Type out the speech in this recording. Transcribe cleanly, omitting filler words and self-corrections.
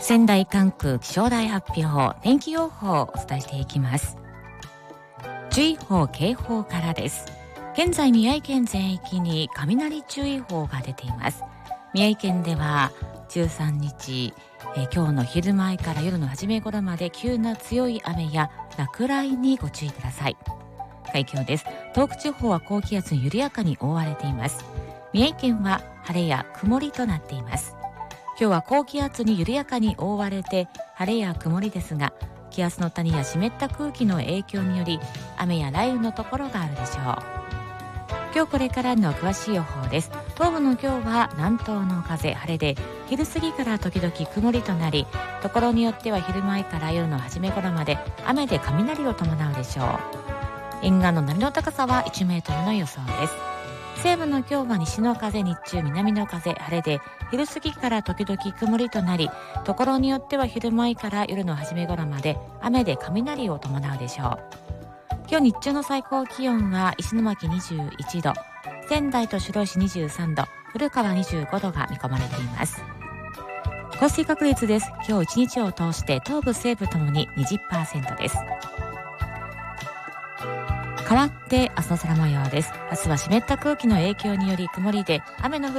仙台管区気象台発表、天気予報をお伝えしていきます。注意報警報からです。現在宮城県全域に雷注意報が出ています。宮城県では13日、今日の昼前から夜の初め頃まで急な強い雨や落雷にご注意ください。海峡です。東北地方は高気圧に緩やかに覆われています。宮城県は晴れや曇りとなっています。今日は高気圧に緩やかに覆われて晴れや曇りですが、気圧の谷や湿った空気の影響により雨や雷雨のところがあるでしょう。今日これからの詳しい予報です。東部の今日は南東の風、晴れで昼過ぎから時々曇りとなり、ところによっては昼前から夜の初め頃まで雨で雷を伴うでしょう。沿岸の波の高さは1メートルの予想です。西部の今日は西の風、日中南の風、晴れで昼過ぎから時々曇りとなり、ところによっては昼前から夜の初め頃まで雨で雷を伴うでしょう。今日日中の最高気温は石巻21度、仙台と白石23度、古川25度が見込まれています。降水確率です。今日一日を通して東部西部ともに 20% です。変わって明日の空模様です。明日は湿った空気の影響により曇りで雨の降る